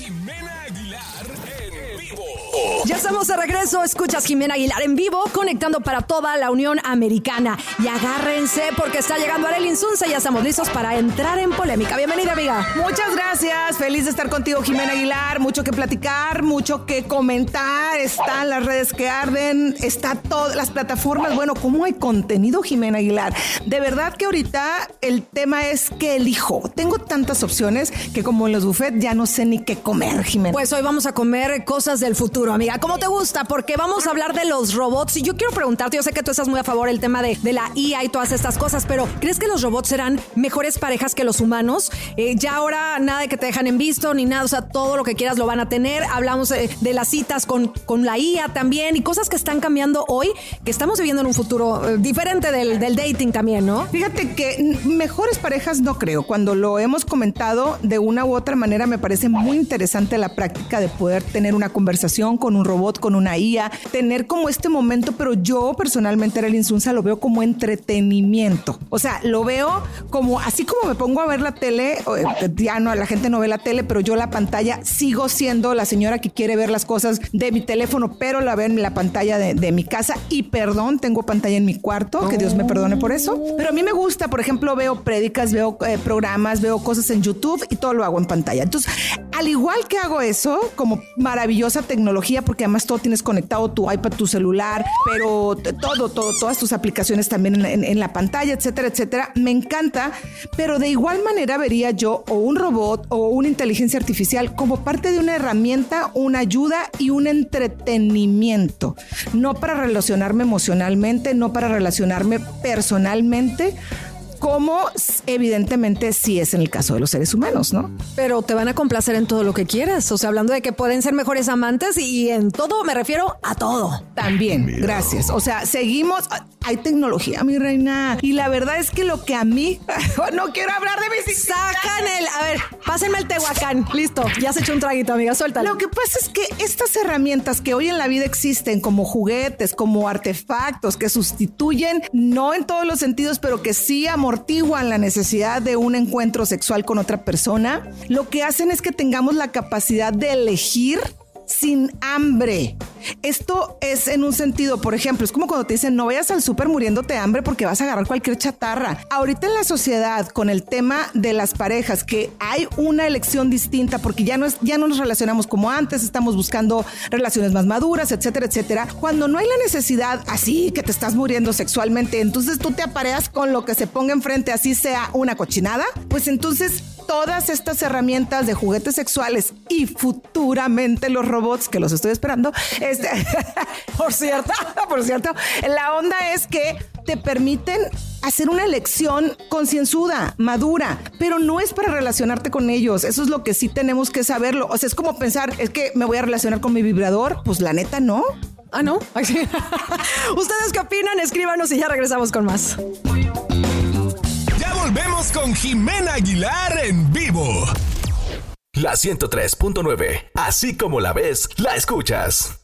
Jimena Aguilar en vivo. Ya estamos de regreso, escuchas Jimena Aguilar en vivo, conectando para toda la Unión Americana. Y agárrense porque está llegando Arely Insunza y ya estamos listos para entrar en polémica. Bienvenida, amiga. Muchas gracias, feliz de estar contigo, Jimena Aguilar. Mucho que platicar, mucho que comentar. Están las redes que arden, está todas las plataformas. Bueno, ¿cómo hay contenido, Jimena Aguilar? De verdad que ahorita el tema es que elijo. Tengo tantas opciones que como en los buffets ya no sé ni qué comer, Jimena. Pues hoy vamos a comer cosas del futuro, amiga. ¿Cómo te gusta? Porque vamos a hablar de los robots. Y yo quiero preguntarte, yo sé que tú estás muy a favor del tema de la IA y todas estas cosas, pero ¿crees que los robots serán mejores parejas que los humanos? Ya ahora nada de que te dejan en visto ni nada, o sea, todo lo que quieras lo van a tener. Hablamos de las citas con la IA también y cosas que están cambiando hoy, que estamos viviendo en un futuro diferente del dating también, ¿no? Fíjate que mejores parejas no creo. Cuando lo hemos comentado de una u otra manera, me parece muy interesante la práctica de poder tener una conversación con un robot, con una IA, tener como este momento, pero yo personalmente, Arely Insunza, lo veo como entretenimiento. O sea, lo veo como, así como me pongo a ver la tele, ya no, la gente no ve la tele, pero yo la pantalla sigo siendo la señora que quiere ver las cosas de mi teléfono, pero la veo en la pantalla de mi casa. Y perdón, tengo pantalla en mi cuarto, que Dios me perdone por eso. Pero a mí me gusta, por ejemplo, veo prédicas, veo programas, veo cosas en YouTube y todo lo hago en pantalla. Entonces, al igual que hago eso, como maravillosa tecnología, porque además todo tienes conectado, tu iPad, tu celular, pero todas tus aplicaciones también en la pantalla, etcétera, etcétera. Me encanta, pero de igual manera vería yo o un robot o una inteligencia artificial como parte de una herramienta, una ayuda y un entretenimiento. No para relacionarme emocionalmente, no para relacionarme personalmente, como evidentemente sí es en el caso de los seres humanos, ¿no? Pero te van a complacer en todo lo que quieras. O sea, hablando de que pueden ser mejores amantes y en todo me refiero a todo. También, gracias. O sea, seguimos. Hay tecnología, mi reina. Y la verdad es que lo que a mí... no quiero hablar de mis... Sacan a ver, pásenme el Tehuacán. Listo, ya se echó un traguito, amiga, suéltalo. Lo que pasa es que estas herramientas que hoy en la vida existen como juguetes, como artefactos que sustituyen, no en todos los sentidos, pero que sí amortiguan la necesidad de un encuentro sexual con otra persona, lo que hacen es que tengamos la capacidad de elegir sin hambre. Esto es en un sentido, por ejemplo, es como cuando te dicen no vayas al súper muriéndote de hambre porque vas a agarrar cualquier chatarra. Ahorita en la sociedad, con el tema de las parejas, que hay una elección distinta porque ya no nos relacionamos como antes, estamos buscando relaciones más maduras, etcétera, etcétera. Cuando no hay la necesidad así que te estás muriendo sexualmente, entonces tú te apareas con lo que se ponga enfrente, así sea una cochinada, pues entonces todas estas herramientas de juguetes sexuales y futuramente los robots, que los estoy esperando, por cierto, la onda es que te permiten hacer una elección concienzuda, madura, pero no es para relacionarte con ellos. Eso es lo que sí tenemos que saberlo. O sea, es como pensar, es que me voy a relacionar con mi vibrador. Pues la neta, no. Ah, ¿no? ¿Ustedes qué opinan? Escríbanos y ya regresamos con más. Ya volvemos con Jimena Aguilar en vivo. La 103.9, así como la ves, la escuchas.